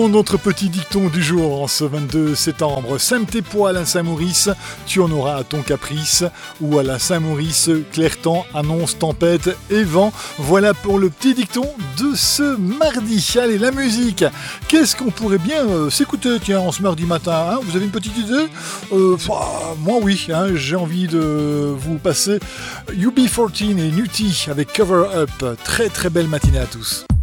Notre petit dicton du jour en ce 22 septembre. Sème tes poils à Saint-Maurice, tu en auras à ton caprice. Ou à la Saint-Maurice, clair-temps annonce tempête et vent. Voilà pour le petit dicton de ce mardi. Allez, la musique. Qu'est-ce qu'on pourrait bien s'écouter, tiens, en ce mardi matin, hein? Vous avez une petite idée? Moi oui, hein, j'ai envie de vous passer UB14 et Nutty avec Cover Up. Très très belle matinée à tous.